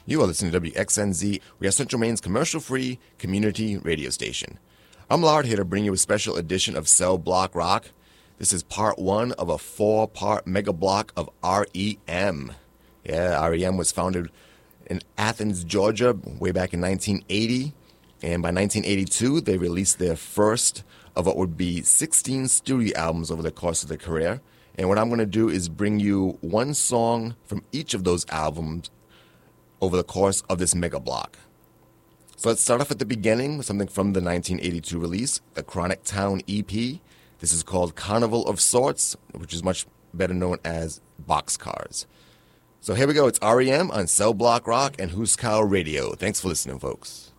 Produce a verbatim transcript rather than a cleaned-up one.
You are listening to W X N Z. We are Central Maine's commercial-free community radio station. I'm Lard here to bring you a special edition of Cell Block Rock. This is part one of a four-part mega block of R E M. Yeah, R E M was founded in Athens, Georgia, way back in nineteen eighty. And by nineteen eighty-two, they released their first of what would be sixteen studio albums over the course of their career. And what I'm going to do is bring you one song from each of those albums over the course of this mega block. So let's start off at the beginning with something from the nineteen eighty-two release, the Chronic Town E P. This is called Carnival of Sorts, which is much better known as Boxcars. So here we go. It's R E M on Cell Block Rock and Who's Cow Radio. Thanks for listening, folks.